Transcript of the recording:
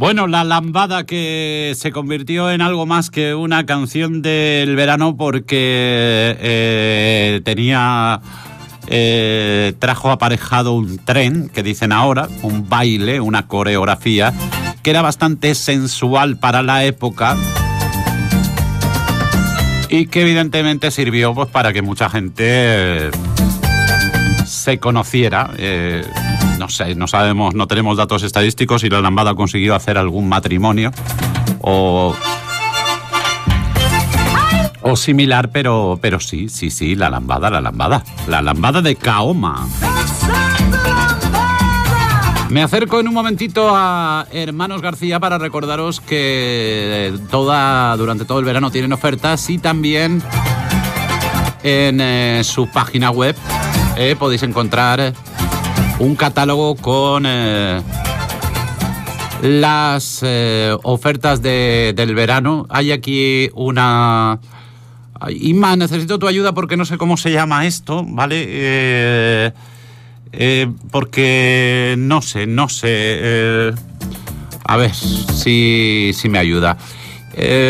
Bueno, la lambada que se convirtió en algo más que una canción del verano porque trajo aparejado un tren, que dicen ahora, un baile, una coreografía, que era bastante sensual para la época y que evidentemente sirvió pues para que mucha gente se conociera. No sé, no sabemos, no tenemos datos estadísticos si la lambada consiguió hacer algún matrimonio o similar, pero sí, la lambada de Kaoma. Me acerco en un momentito a Hermanos García para recordaros que durante todo el verano tienen ofertas y también en su página web podéis encontrar un catálogo con las ofertas del verano. Hay aquí una... Inma, necesito tu ayuda porque no sé cómo se llama esto, ¿vale? Porque no sé. A ver si me ayuda.